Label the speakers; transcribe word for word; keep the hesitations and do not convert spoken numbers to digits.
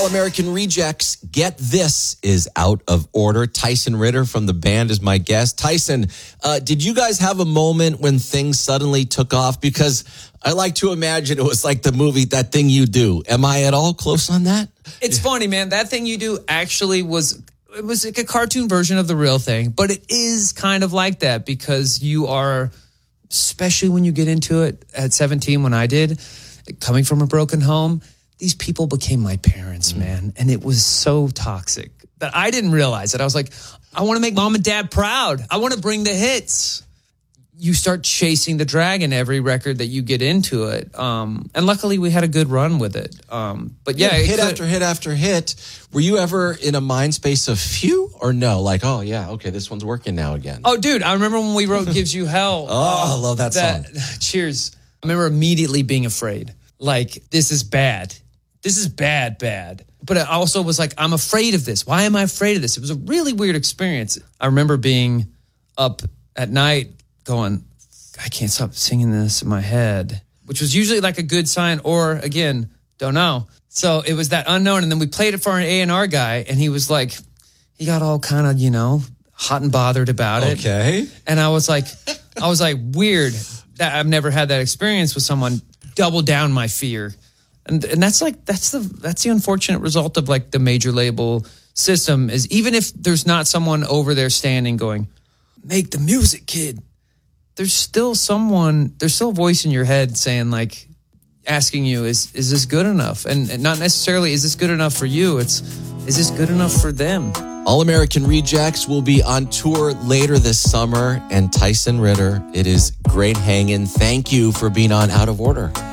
Speaker 1: All-American Rejects, Get This is out of order. Tyson Ritter from the band is my guest. Tyson, uh, did you guys have a moment when things suddenly took off? Because I like to imagine it was like the movie That Thing You Do. Am I at all close on that?
Speaker 2: It's funny, man. That Thing You Do actually was, it was like a cartoon version of the real thing, but it is kind of like that because you are, especially when you get into it at seventeen, when I did, coming from a broken home, these people became my parents, man. And it was so toxic that I didn't realize it. I was like, I want to make mom and dad proud. I want to bring the hits. You start chasing the dragon every record that you get into it. Um, and luckily we had a good run with it. Um, but yeah.
Speaker 1: yeah hit
Speaker 2: could,
Speaker 1: after hit after hit. Were you ever in a mind space of phew or no? Like, oh yeah, okay, this one's working now again.
Speaker 2: Oh dude, I remember when we wrote Gives You Hell.
Speaker 1: oh, uh, I love that, that song.
Speaker 2: Cheers. I remember immediately being afraid. Like, this is bad. This is bad, bad. But I also was like, I'm afraid of this. Why am I afraid of this? It was a really weird experience. I remember being up at night going, I can't stop singing this in my head, which was usually like a good sign or, again, don't know. So it was that unknown. And then we played it for an A and R guy, and he was like, he got all kind of, you know, hot and bothered about it.
Speaker 1: Okay.
Speaker 2: And I was like, I was like, weird. That I've never had that experience with someone double down my fear. And and that's like, that's the, that's the unfortunate result of like the major label system is even if there's not someone over there standing going, make the music, kid. There's still someone, there's still a voice in your head saying like, asking you, is, is this good enough? And, and not necessarily, is this good enough for you? It's, is this good enough for them?
Speaker 1: All-American Rejects will be on tour later this summer. And Tyson Ritter, it is great hanging. Thank you for being on Out of Order.